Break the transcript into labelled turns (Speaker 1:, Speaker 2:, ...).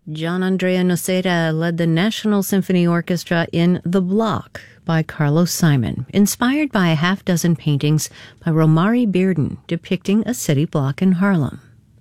Speaker 1: John Andrea Noceda led the National Symphony Orchestra in The Block by Carlos Simon, inspired by a half-dozen paintings by Romare Bearden depicting a city block in Harlem.